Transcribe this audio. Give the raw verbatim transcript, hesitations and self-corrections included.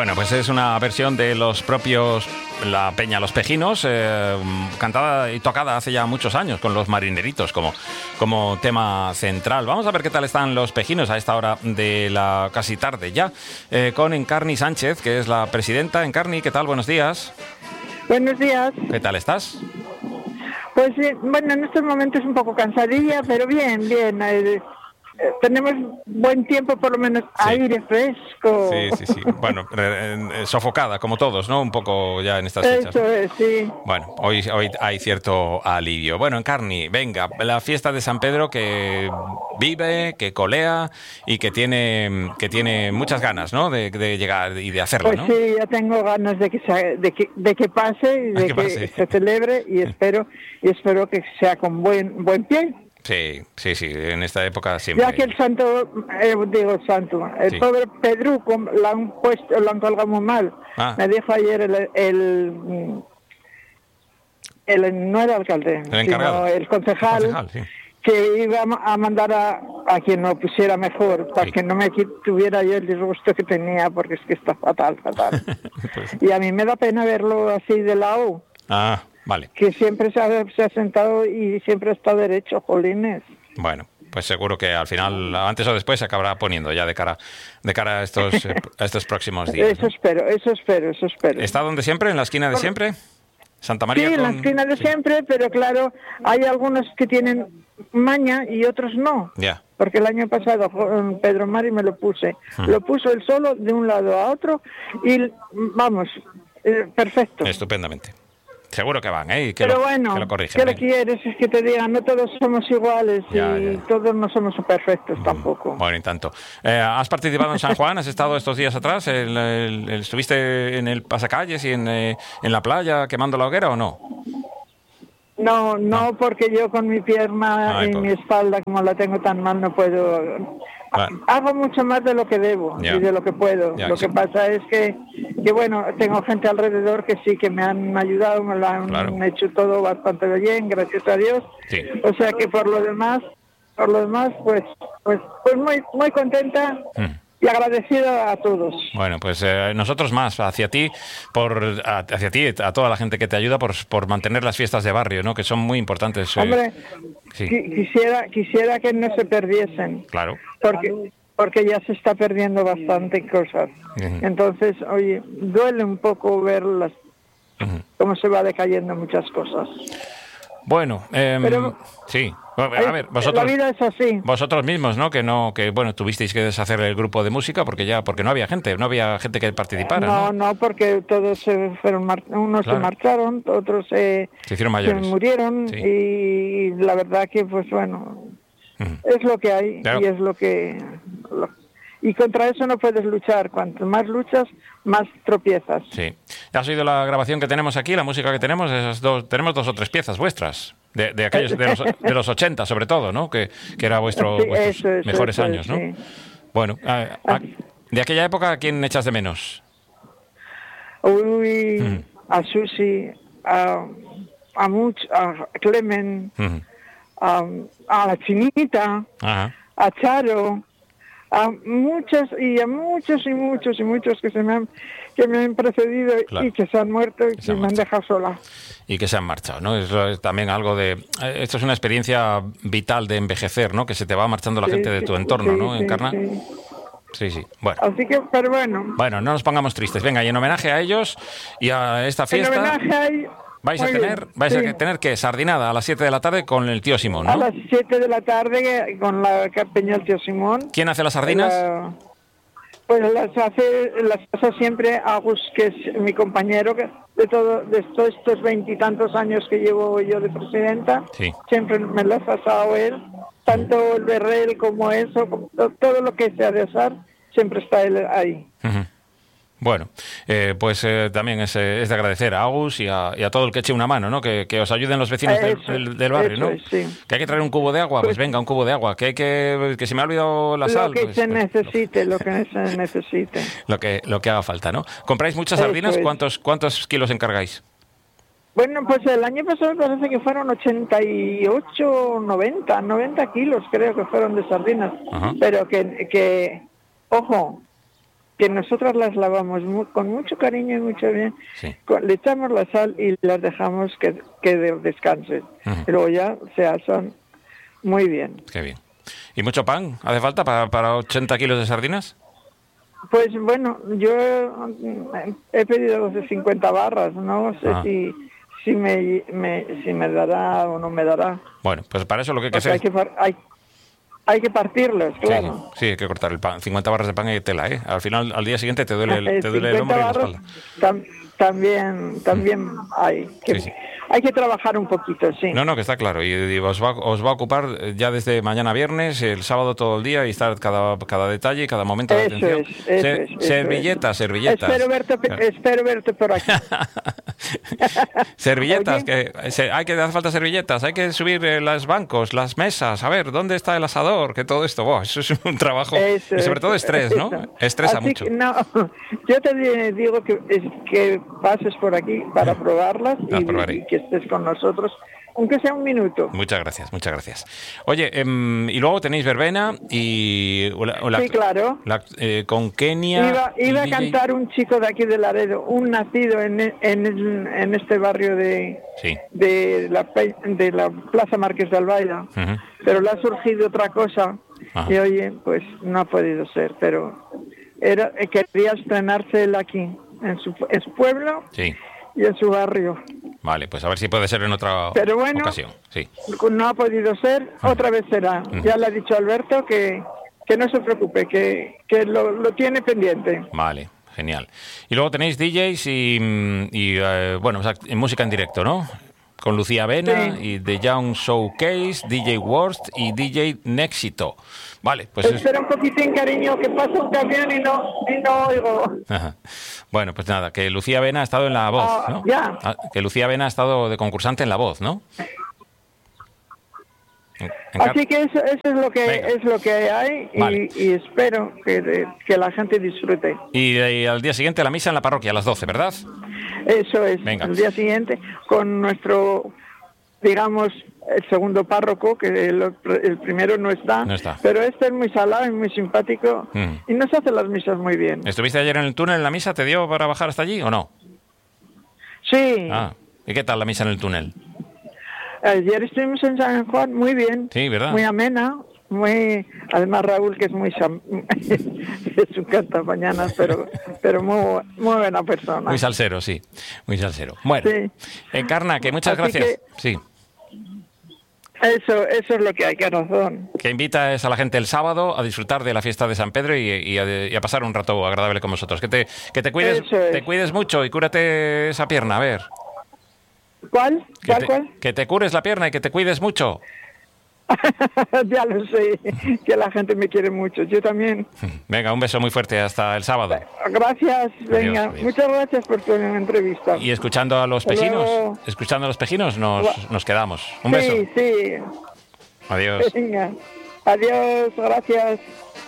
Bueno, pues es una versión de los propios, la Peña Los Pejinos, eh, cantada y tocada hace ya muchos años con los Marineritos como, como tema central. Vamos a ver qué tal están los Pejinos a esta hora de la casi tarde ya, eh, con Encarni Sánchez, que es la presidenta. Encarni, ¿qué tal? Buenos días. Buenos días. ¿Qué tal estás? Pues eh, bueno, en estos momentos un poco cansadilla, pero bien, bien. Eh, eh, tenemos buen tiempo, por lo menos Sí. aire fresco. Sí, sí, sí. Bueno, eh, eh, sofocada, como todos, ¿no? Un poco ya en estas fechas. Eso es, sí. Bueno, hoy, hoy hay cierto alivio. Bueno, Encarni, venga, la fiesta de San Pedro que vive, que colea y que tiene que tiene muchas ganas, ¿no? De, de llegar y de hacerla, Pues ¿no? sí, ya tengo ganas de que se, de que, de que pase y de que que, pase. se celebre y espero y espero que sea con buen buen pie. Sí, sí, sí, en esta época siempre. Ya que el santo, eh, digo el santo, el Sí. pobre Pedruco lo han puesto, lo han colgado muy mal. Ah. Me dijo ayer el, el, el no era alcalde, El encargado. sino el concejal, Concejal, sí. que iba a mandar a, a quien lo pusiera mejor, para Sí. que no me qui- tuviera yo el disgusto que tenía, porque es que está fatal, fatal. Pues- Y a mí me da pena verlo así de lado, Ah, vale. que siempre se ha, se ha sentado y siempre está derecho, jolines. Bueno, pues seguro que al final, antes o después, se acabará poniendo ya de cara, de cara a estos, eh, a estos próximos días, Eso ¿no? espero, eso espero, eso espero. ¿Está donde siempre? ¿En la esquina de siempre? Santa María. Sí, en la con- esquina de sí. siempre, pero claro, hay algunos que tienen maña y otros no. Ya. Porque el año pasado jo- Pedro Mari me lo puse. Hmm. Lo puso él solo de un lado a otro y vamos, eh, perfecto. Estupendamente. Seguro que van, ¿eh? Y que Pero lo, bueno, que lo ¿qué corrigen. le ¿eh? quieres? Es que te digan, no todos somos iguales Ya, y ya. todos no somos perfectos tampoco. Bueno, y tanto. Eh, ¿Has participado en San Juan? ¿Has estado estos días atrás? El- el- el- ¿Estuviste en el pasacalles y en, eh, en la playa quemando la hoguera o no? No, no, porque yo con mi pierna Ay, y pobre. mi espalda, como la tengo tan mal, no puedo. Claro. Hago mucho más de lo que debo Ya. y de lo que puedo. Ya, lo sí. que pasa es que, que, bueno, tengo gente alrededor que sí que me han ayudado, me lo han Claro. hecho todo bastante bien, gracias a Dios. Sí. O sea que por lo demás, por lo demás, pues, pues, pues muy, muy contenta Mm. y agradecida a todos. Bueno, pues eh, nosotros más, hacia ti, por a- hacia ti, a toda la gente que te ayuda por, por mantener las fiestas de barrio, ¿no? Que son muy importantes. eh. Hombre, sí. qui- quisiera, quisiera que no se perdiesen. Claro. porque porque ya se está perdiendo bastante cosas. Ujú. Entonces, oye, duele un poco ver las, Ujú. cómo se va decayendo muchas cosas. Bueno, em, Pero- sí. A ver, Es- vosotros, la vida es así. vosotros mismos, ¿no? Que no, que bueno, tuvisteis que deshacer el grupo de música porque ya, porque no había gente, no había gente que participara, No, ¿no? no, porque todos se fueron, mar- unos Claro. se marcharon, otros se, Se hicieron se mayores. murieron Sí. y la verdad que, pues bueno, Ujú. es lo que hay Claro. y es lo que... lo- y contra eso no puedes luchar. Cuanto más luchas, más tropiezas. Sí. ¿Has oído la grabación que tenemos aquí, la música que tenemos? Esas dos, tenemos dos o tres piezas vuestras, de, de aquellos de los, de los ochenta sobre todo, ¿no? Que, que era vuestro, Sí, vuestros eso es, mejores eso es, años, ¿no? sí. Bueno, a- a- de aquella época, ¿a quién echas de menos? Uy, Ujú. a Susi, a, a Much, a Clemen, Ujú. a, a la Chinita, Ajá. a Charo, a muchos y a muchos y muchos y muchos que se me han que me han precedido Claro. y que se han muerto y se han me han marchado. dejado sola. Y que se han marchado, ¿no? Eso es también algo de... eh, Esto es una experiencia vital de envejecer, ¿no? Que se te va marchando la Sí, gente de sí, tu entorno, sí, ¿no? sí, Encarna. sí. Sí, sí. Bueno. Así que, pero bueno, Bueno, no nos pongamos tristes. Venga, y en homenaje a ellos y a esta en fiesta... homenaje hay... Vais a Muy tener, bien, vais sí. a tener que sardinada a las siete de la tarde con el tío Simón, A ¿no? las siete de la tarde con la Peña del Tío Simón. ¿Quién hace las sardinas? La- pues las hace, las hace siempre Agus, que es mi compañero que de todo, de todos estos veintitantos años que llevo yo de presidenta. Sí. Siempre me las ha asado él, tanto el berrel como eso, como to- todo lo que sea de asar, siempre está él ahí. Ujú. Bueno, eh, pues eh, también es, eh, es de agradecer a Agus y a, y a todo el que eche una mano, ¿no? Que, que os ayuden los vecinos del, Eso, del- del barrio, eso ¿no? es, sí. Que hay que traer un cubo de agua, pues, Pues- venga, un cubo de agua. Que hay que, que se me ha olvidado la sal. Lo que pues, se pues, necesite, lo que se necesite. lo que lo que haga falta, ¿no? ¿Compráis muchas Eso sardinas? es. ¿Cuántos cuántos kilos encargáis? Bueno, pues el año pasado me parece que fueron ochenta y ocho, noventa, noventa kilos creo que fueron de sardinas. Ajá. Pero que, que, ojo, que nosotras las lavamos mu- con mucho cariño y mucho bien, Sí. con- le echamos la sal y las dejamos que, que de- descansen. Ujú. Y luego ya se asan muy bien. Qué bien. ¿Y mucho pan hace falta para, para ochenta kilos de sardinas? Pues bueno, yo mm, he pedido de cincuenta barras, no sé Ah. si si me, me si me dará o no me dará. Bueno, pues para eso lo que hay que Porque hacer... hay que par- hay, hay que partirlos, Sí, claro. sí, hay que cortar el pan. cincuenta barras de pan y tela, ¿eh? Al final, al día siguiente te duele, el- te duele el hombro y la espalda. tam- también también hay que Sí, sí. hay que trabajar un poquito, sí. No, no, que está claro. Y, y os, va, os va a ocupar eh, ya desde mañana viernes, el sábado todo el día y estar cada, cada detalle, cada momento de Eso atención. es, eso Se- es, eso servilletas, es. servilletas. Espero verte, espero verte por aquí. servilletas, Oye. que se- hay que hace falta servilletas, hay que subir eh, los bancos, las mesas, a ver dónde está el asador, que todo esto, buah, eso es un trabajo Eso y sobre es, todo estrés, ¿no? eso. Estresa Así mucho. que no, yo te di- digo que, es, que pases por aquí para probarlas Las y, probaré. y que estés con nosotros, aunque sea un minuto. Muchas gracias, muchas gracias. Oye, em, y luego tenéis verbena y o la- o la- Sí, claro. la- eh, con Kenia. Iba, y iba a D J. cantar un chico de aquí de Laredo, un nacido en, e- en, el- en este barrio de, Sí. de, la, pe- de la Plaza Márquez de Albaida, Ujú. pero le ha surgido otra cosa Ajá. y oye, pues no ha podido ser, pero era eh, quería estrenarse él aquí, en su, en su pueblo Sí. y en su barrio. Vale, pues a ver si puede ser en otra Pero bueno, ocasión. Sí. No ha podido ser, otra vez será. Ya le ha dicho Alberto que, que no se preocupe, que, que lo, lo tiene pendiente. Vale, genial. Y luego tenéis D Js y, mm, y eh, bueno, o sea, en música en directo, ¿no? Con Lucía Vena Sí. y The Young Showcase, D J Worst y D J Nexito. Vale, pues... es- Espera un poquitín, cariño, que pasa un camión y no, y no oigo. Ajá. Bueno, pues nada, que Lucía Vena ha estado en La Voz, Ah, ¿no? ya. Ah, que Lucía Vena ha estado de concursante en La Voz, ¿no? En- en Cat- Así que eso, eso es lo que Venga. es lo que hay y, Vale. y espero que, de- que la gente disfrute. Y, y al día siguiente la misa en la parroquia a las doce, ¿verdad? Eso es, Venga. el día siguiente con nuestro, digamos, el segundo párroco, que el, el primero no está, No está. pero este es muy salado y muy simpático Mm. y nos hace las misas muy bien. ¿Estuviste ayer en el túnel en la misa? ¿Te dio para bajar hasta allí o no? Sí, Ah, ¿y qué tal la misa en el túnel? ayer estuvimos en San Juan, muy bien, Sí, ¿verdad? muy amena, muy, además Raúl, que es muy, sam- es un cantapañanas, pero, pero muy, muy buena persona. Muy salsero, sí. Muy salsero. Bueno, Sí. Encarna, que muchas Así gracias. que- Sí. Eso, eso es lo que hay, que razón. Que invitas a la gente el sábado a disfrutar de la fiesta de San Pedro y, y a, y a pasar un rato agradable con vosotros. Que te, que te cuides, Eso es. te cuides mucho y cúrate esa pierna, a ver. ¿Cuál? Que ¿Cuál, te, cuál? que te cures la pierna y que te cuides mucho. Ya lo sé, que la gente me quiere mucho. Yo también. Venga, un beso muy fuerte hasta el sábado. Gracias, venga. adiós. Muchas gracias por tu entrevista. Y escuchando a los Hasta pejinos, luego. escuchando a los pejinos nos, nos quedamos. Un beso. Sí, sí. Adiós. Venga. Adiós, gracias.